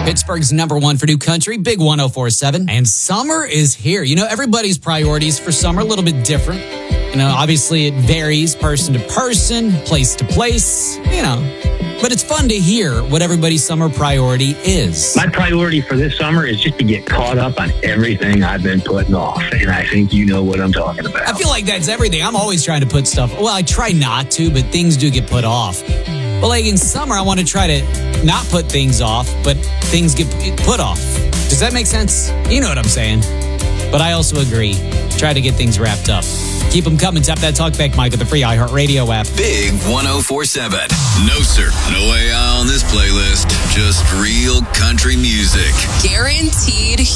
Pittsburgh's #1 for new country, Big 104.7. And summer is here. You know, everybody's priorities for summer are a little bit different. You know, obviously it varies person to person, place to place, you know. But it's fun to hear what everybody's summer priority is. My priority for this summer is just to get caught up on everything I've been putting off. And I think you know what I'm talking about. I feel like that's everything. I'm always trying to put stuff. Well, I try not to, but things do get put off. But like in summer, I want to try to not put things off, but things get put off. Does that make sense? You know what I'm saying. But I also agree. Try to get things wrapped up. Keep them coming. Tap that talkback mic with the free iHeartRadio app. Big 104.7. No, sir. No AI on this playlist. Just real country music. Guaranteed